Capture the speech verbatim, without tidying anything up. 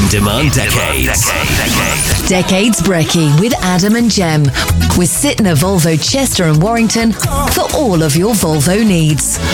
On-Demand Decades. Decades Brekkie with Adam and Jem. With Sytner Volvo Chester and Warrington for all of your Volvo needs.